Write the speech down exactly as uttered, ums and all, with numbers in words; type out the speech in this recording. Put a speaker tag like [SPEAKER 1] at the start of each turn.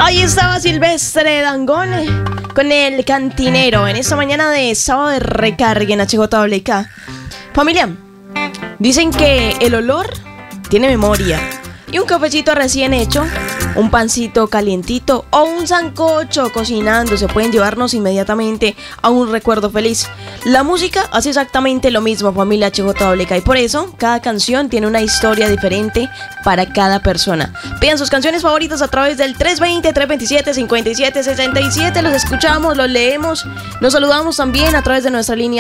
[SPEAKER 1] Ahí estaba Silvestre Dangond con El Cantinero en esta mañana de sábado de recarga en H J W K. Familia, dicen que el olor tiene memoria. Y un cafecito recién hecho, un pancito calientito o un sancocho cocinando se pueden llevarnos inmediatamente a un recuerdo feliz. La música hace exactamente lo mismo, familia H J W K, y por eso cada canción tiene una historia diferente para cada persona. Pidan sus canciones favoritas a través del tres dos cero, tres dos siete, cinco siete seis siete. Los escuchamos, los leemos, nos saludamos también a través de nuestra línea